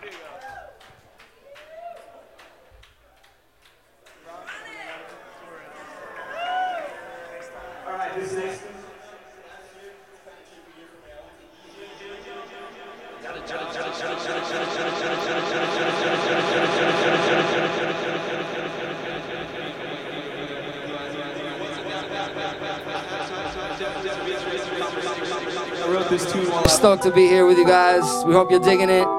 Stoked to be here with you guys. We hope you're digging it.